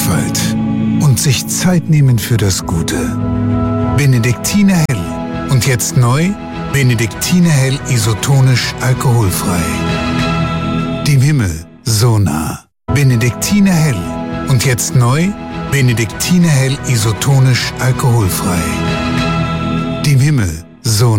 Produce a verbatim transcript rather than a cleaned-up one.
Vielfalt und sich Zeit nehmen für das Gute. Benediktiner Hell. Und jetzt neu, Benediktiner Hell isotonisch alkoholfrei. Dem Himmel so nah. Benediktiner Hell. Und jetzt neu, Benediktiner Hell isotonisch alkoholfrei. Dem Himmel so nah.